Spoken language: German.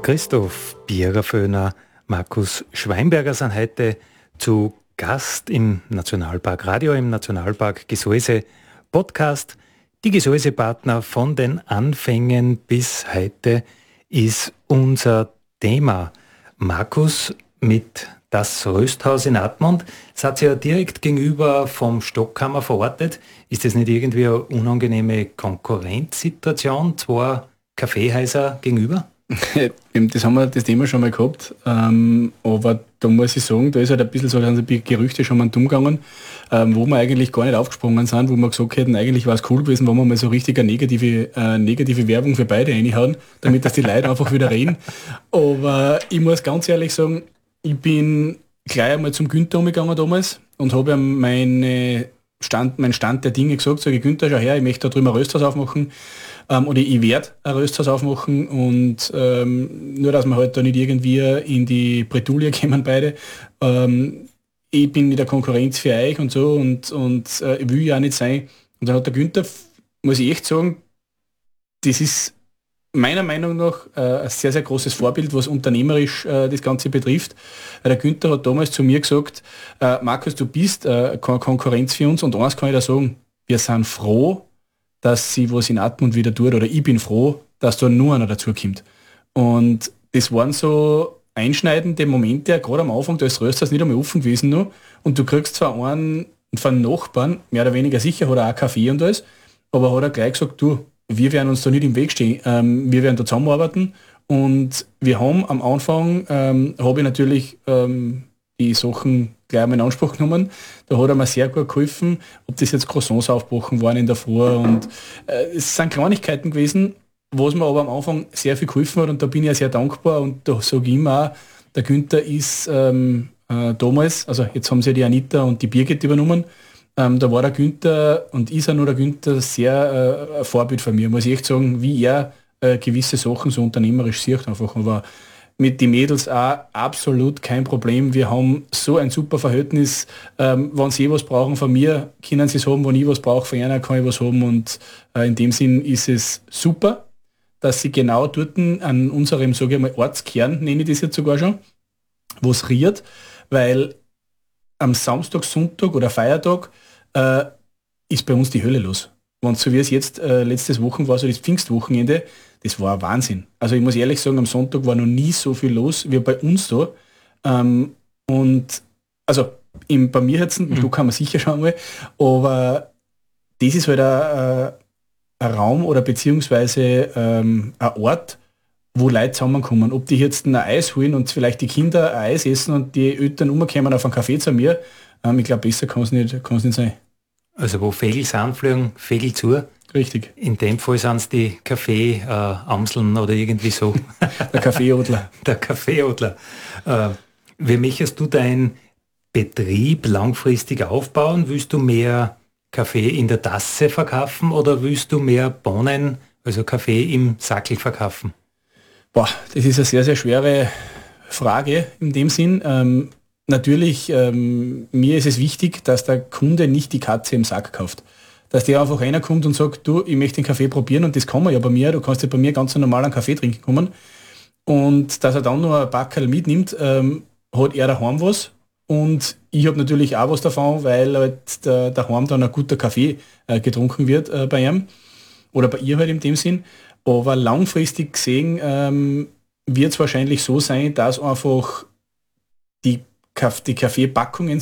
Christoph Biererföhner, Markus Schweinberger sind heute zu Gast im Nationalpark Radio, im Nationalpark Gesäuse Podcast. Die Gesäusepartner von den Anfängen bis heute ist unser Thema. Markus, mit das Rösthaus in Admont, seid ihr ja direkt gegenüber vom Stockhammer verortet. Ist das nicht irgendwie eine unangenehme Konkurrenzsituation, zwei Kaffeehäuser gegenüber? Das haben wir das Thema schon mal gehabt, aber da muss ich sagen, da ist halt ein bisschen so, da sind die Gerüchte schon mal dumm gegangen, wo wir eigentlich gar nicht aufgesprungen sind, wo wir gesagt hätten, eigentlich war es cool gewesen, wenn wir mal so richtig eine negative Werbung für beide reinhauen, damit dass die Leute einfach wieder reden. Aber ich muss ganz ehrlich sagen, ich bin gleich einmal zum Günther umgegangen damals und habe ihm meinen Stand der Dinge gesagt, sage ich, Günther, schau her, ich möchte da drüben ein Rösthaus aufmachen. Oder ich werde ein Rösthaus aufmachen und nur, dass wir halt da nicht irgendwie in die Bretouille kommen beide. Ich bin in der Konkurrenz für euch und so und will ja auch nicht sein. Und dann hat der Günther, muss ich echt sagen, das ist meiner Meinung nach ein sehr, sehr großes Vorbild, was unternehmerisch das Ganze betrifft. Der Günther hat damals zu mir gesagt, Markus, du bist keine Konkurrenz für uns und eins kann ich da sagen, wir sind froh, dass sie was in Admont wieder tut, oder ich bin froh, dass da nur einer dazukommt. Und das waren so einschneidende Momente, gerade am Anfang, da ist das Rösthaus nicht einmal offen gewesen noch, und du kriegst zwar einen von Nachbarn, mehr oder weniger sicher, hat er auch Kaffee und alles, aber hat er gleich gesagt, du, wir werden uns da nicht im Weg stehen, wir werden da zusammenarbeiten, und wir haben am Anfang, habe ich natürlich die Sachen gleich mal in Anspruch genommen. Da hat er mir sehr gut geholfen, ob das jetzt Croissants aufgebrochen waren in der Früh, und es sind Kleinigkeiten gewesen, was mir aber am Anfang sehr viel geholfen hat, und da bin ich ja sehr dankbar, und da sage ich immer auch, der Günther ist damals, also jetzt haben sie die Anita und die Birgit übernommen, da war der Günther und ist auch noch der Günther sehr ein Vorbild von mir, muss ich echt sagen, wie er gewisse Sachen so unternehmerisch sieht einfach, aber mit den Mädels auch absolut kein Problem. Wir haben so ein super Verhältnis. Wenn sie was brauchen von mir, können sie es haben. Wenn ich was brauche von ihnen, kann ich was haben. Und in dem Sinn ist es super, dass sie genau dort an unserem, sage ich mal, Ortskern, nenne ich das jetzt sogar schon, wo es riert, weil am Samstag, Sonntag oder Feiertag ist bei uns die Hölle los. Und so wie es jetzt letztes Wochen war, so das Pfingstwochenende, das war ein Wahnsinn. Also ich muss ehrlich sagen, am Sonntag war noch nie so viel los wie bei uns da. Und also bei mir jetzt, du kann man sicher schon mal, aber das ist halt ein Raum oder beziehungsweise ein Ort, wo Leute zusammenkommen. Ob die jetzt ein Eis holen und vielleicht die Kinder ein Eis essen und die Eltern umkommen auf einen Kaffee zu mir, ich glaube, besser kann es nicht sein. Also wo Vögel sind, fliegen Vögel zu. Richtig. In dem Fall sind es die Kaffee-Amseln oder irgendwie so. Der Kaffeeodler. Der Kaffeeodler. Wie möchtest du deinen Betrieb langfristig aufbauen? Willst du mehr Kaffee in der Tasse verkaufen oder willst du mehr Bohnen, also Kaffee im Sackel verkaufen? Boah, das ist eine sehr, sehr schwere Frage in dem Sinn. Natürlich, mir ist es wichtig, dass der Kunde nicht die Katze im Sack kauft. Dass der einfach einer kommt und sagt, du, ich möchte den Kaffee probieren, und das kann man ja bei mir, du kannst ja bei mir ganz normal einen Kaffee trinken kommen. Und dass er dann noch ein Backerl mitnimmt, hat er daheim was. Und ich habe natürlich auch was davon, weil halt daheim dann ein guter Kaffee getrunken wird bei ihm. Oder bei ihr halt in dem Sinn. Aber langfristig gesehen wird es wahrscheinlich so sein, dass einfach die Kaffeepackungen